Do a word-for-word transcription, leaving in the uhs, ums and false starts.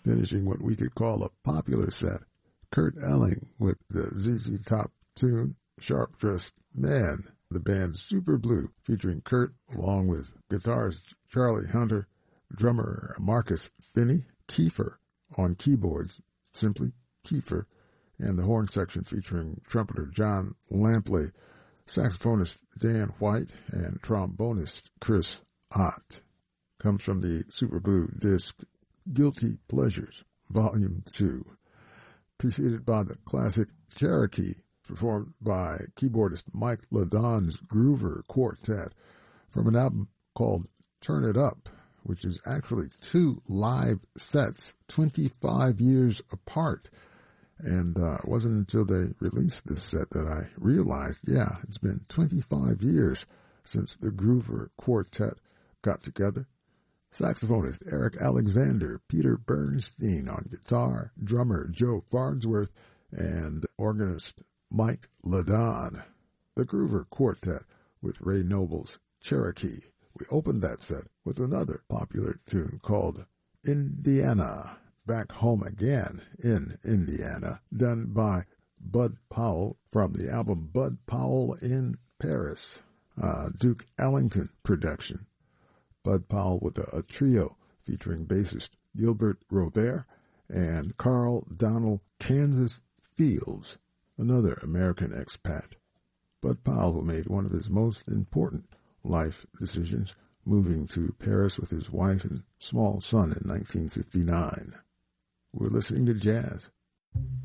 finishing what we could call a popular set. Kurt Elling with the Z Z Top tune, Sharp Dressed Man, the band Super Blue, featuring Kurt along with guitarist Charlie Hunter, drummer Marcus Finney, Kiefer on keyboards, simply Kiefer, and the horn section featuring trumpeter John Lampley, saxophonist Dan White, and trombonist Chris Ott. Comes from the Super Blue disc Guilty Pleasures, Volume two, preceded by the classic Cherokee, performed by keyboardist Mike LaDon's Groover Quartet, from an album called Turn It Up, which is actually two live sets, twenty-five years apart. And uh, it wasn't until they released this set that I realized, yeah, it's been twenty-five years since the Groover Quartet got together. Saxophonist Eric Alexander, Peter Bernstein on guitar, drummer Joe Farnsworth, and organist Mike LaDon. The Groover Quartet with Ray Noble's Cherokee. We opened that set with another popular tune called Indiana, Back Home Again in Indiana, done by Bud Powell from the album Bud Powell in Paris, uh, Duke Ellington production. Bud Powell with a, a trio featuring bassist Gilbert Robert and Carl Donald Kansas Fields, another American expat. Bud Powell, who made one of his most important life decisions, moving to Paris with his wife and small son in nineteen fifty-nine. We're listening to jazz.